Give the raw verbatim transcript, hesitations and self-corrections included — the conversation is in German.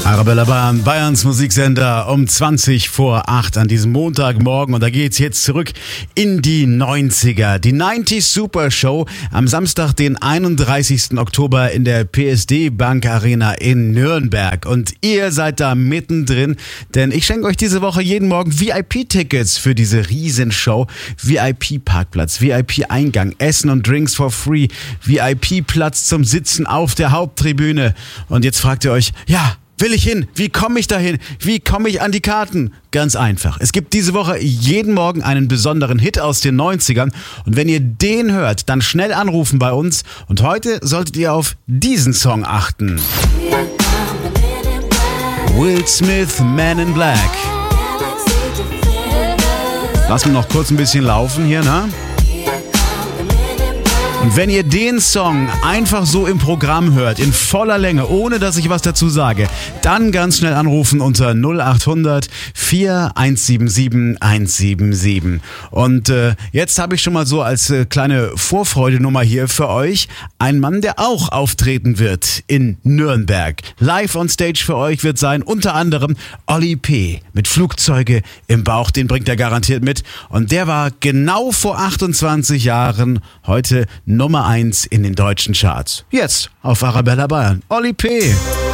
Arabella Bayern, Bayerns Musiksender um zwanzig vor acht an diesem Montagmorgen. Und da geht's jetzt zurück in die neunziger. Die neunzig Super Show am Samstag, den einunddreißigsten Oktober in der P S D Bank Arena in Nürnberg. Und ihr seid da mittendrin, denn ich schenke euch diese Woche jeden Morgen V I P-Tickets für diese Riesenshow. V I P-Parkplatz, V I P-Eingang, Essen und Drinks for free, V I P-Platz zum Sitzen auf der Haupttribüne. Und jetzt fragt ihr euch, ja, will ich hin? Wie komme ich dahin? Wie komme ich an die Karten? Ganz einfach. Es gibt diese Woche jeden Morgen einen besonderen Hit aus den neunzigern. Und wenn ihr den hört, dann schnell anrufen bei uns. Und heute solltet ihr auf diesen Song achten. Will Smith, Man in Black. Lassen wir noch kurz ein bisschen laufen hier, ne? Und wenn ihr den Song einfach so im Programm hört, in voller Länge, ohne dass ich was dazu sage, dann ganz schnell anrufen unter null acht hundert vier eins sieben sieben eins sieben sieben. Und äh, jetzt habe ich schon mal so als äh, kleine Vorfreudenummer hier für euch einen Mann, der auch auftreten wird in Nürnberg. Live on Stage für euch wird sein unter anderem Oli P. mit Flugzeuge im Bauch, den bringt er garantiert mit. Und der war genau vor achtundzwanzig Jahren heute Nummer eins in den deutschen Charts. Jetzt auf Arabella Bayern. Oli P.